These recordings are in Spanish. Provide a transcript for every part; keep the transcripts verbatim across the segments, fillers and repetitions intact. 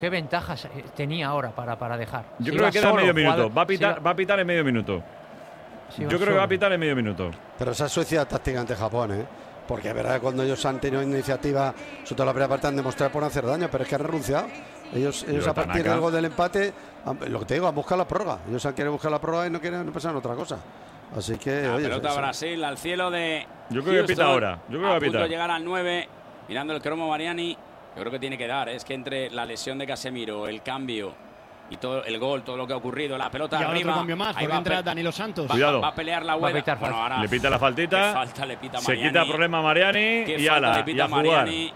¿Qué ventajas tenía ahora para, para dejar? Yo si creo que queda solo, medio minuto. jugador, Va a pitar, si va a pitar en medio minuto. si Yo va creo solo. que va a pitar en medio minuto. Pero esa es Suecia táctica ante Japón, ¿eh? Porque es verdad que cuando ellos han tenido iniciativa, sobre todo la primera parte, han demostrado por no hacer daño, pero es que han renunciado. Ellos, ellos a partir Tanaka. del gol del empate, han- lo que te digo, han buscado la prórroga. Ellos han querido buscar la prórroga y no quieren no pensar en otra cosa. Así que, La oye, pelota eso- Brasil al cielo de Yo creo que pita Houston, ahora. Yo creo que va a punto pitar. de llegar al nueve, mirando el cromo Mariani. Yo creo que tiene que dar. Es que entre la lesión de Casemiro, el cambio y todo el gol, todo lo que ha ocurrido, la pelota Y ahora arriba. otro cambio más, ahí porque va, entra pe- Danilo Santos. va- Cuidado. va a pelear la Va a hueda. pitar Bueno, falta. ahora Le pita la qué faltita. falta le pita Se Mariani. quita problema a Mariani Qué y falta ala, le y pita a jugar. Mariani.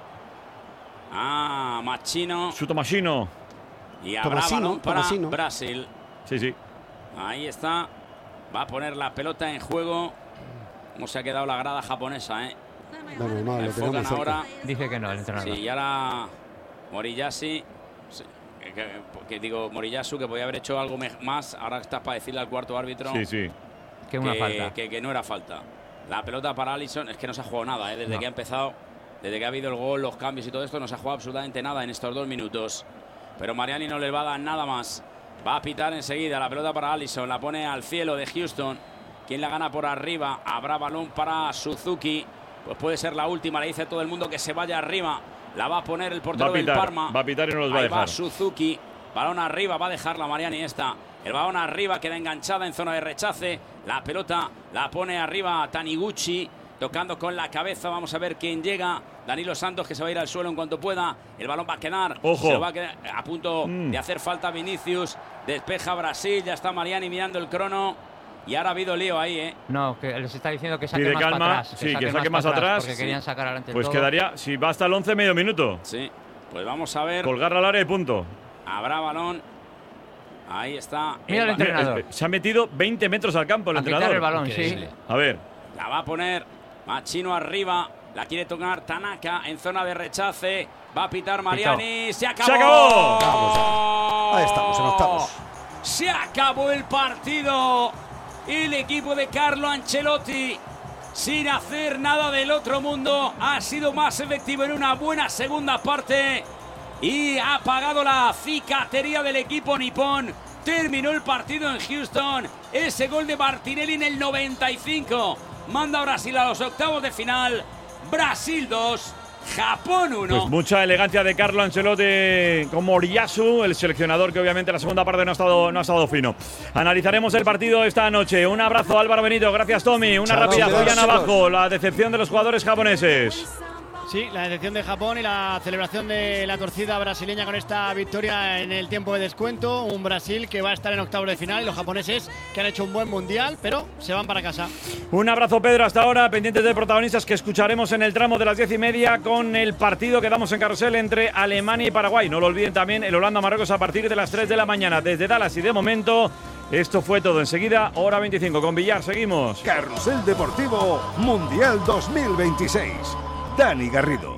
Ah, Machino. Su Tomasino. Y habrá Tomasino, balón para Tomasino. Brasil. Sí, sí. Ahí está. Va a poner la pelota en juego. ¿Cómo se ha quedado la grada japonesa, eh? Da normal, lo tenemos Enfocan muy cerca. ahora. Dice que no, el entrenador. Sí, y ahora Moriyasu. Sí, que, que- que digo, Moriyasu, que podía haber hecho algo me- más. Ahora estás para decirle al cuarto árbitro Sí, sí. que una que, falta. que- que no era falta. La pelota para Alisson es que no se ha jugado nada, ¿eh? Desde No. que ha empezado, desde que ha habido el gol, los cambios y todo esto, no se ha jugado absolutamente nada en estos dos minutos. Pero Mariani no le va a dar nada más. Va a pitar enseguida la pelota para Alisson, la pone al cielo de Houston. ¿Quién la gana por arriba? Habrá balón para Suzuki. Pues puede ser la última, le dice todo el mundo que se vaya arriba. La va a poner el Va portero a del pitar. Parma. Va a pitar y no los va a Ahí va dejar. Suzuki. Balón arriba, va a dejarla Mariani esta. El balón arriba, queda enganchada en zona de rechace. La pelota la pone arriba Taniguchi, tocando con la cabeza. Vamos a ver quién llega. Danilo Santos, que se va a ir al suelo en cuanto pueda. El balón va a quedar. Ojo. Se lo va a quedar a punto Mm. de hacer falta Vinicius. Despeja Brasil. Ya está Mariani mirando el crono. Y ahora ha habido lío ahí, ¿eh? No, que les está diciendo que saque Pide más calma. para atrás. Sí, que saque saque más para atrás. Porque Sí. querían sacar adelante el Pues todo. quedaría, si va hasta el once, medio minuto. Sí. Pues vamos a ver. Colgar al área y punto. Habrá balón. Ahí está. Mira el ba- entrenador. Eh, eh, Se ha metido veinte metros al campo el A quitar entrenador. el balón, sí. Increíble. A ver. La va a poner Machino arriba. La quiere tocar Tanaka en zona de rechace. Va a pitar Mariani. ¡Se acabó! ¡Se acabó! Vamos, ahí estamos, en octavos. Se acabó el partido. El equipo de Carlo Ancelotti, sin hacer nada del otro mundo, ha sido más efectivo en una buena segunda parte y ha apagado la cicatería del equipo nipón. Terminó el partido en Houston. Ese gol de Martinelli en el noventa y cinco manda a Brasil a los octavos de final. Brasil dos, Japón uno. Pues mucha elegancia de Carlo Ancelotti con Moriyasu, el seleccionador que obviamente la segunda parte no ha estado, no ha estado fino. Analizaremos el partido esta noche. Un abrazo Álvaro Benito, gracias Tommy. Una Chao, rápida chicos. Julián abajo, la decepción de los jugadores japoneses. Sí, la decepción de Japón y la celebración de la torcida brasileña con esta victoria en el tiempo de descuento. Un Brasil que va a estar en octavos de final y los japoneses que han hecho un buen mundial, pero se van para casa. Un abrazo Pedro hasta ahora, pendientes de protagonistas que escucharemos en el tramo de las diez y media con el partido que damos en carrusel entre Alemania y Paraguay. No lo olviden también el Holanda-Marruecos a partir de las tres de la mañana desde Dallas y de momento esto fue todo. Enseguida, hora veinticinco con Villar, seguimos. Carrusel Deportivo Mundial dos mil veintiséis. Dani Garrido.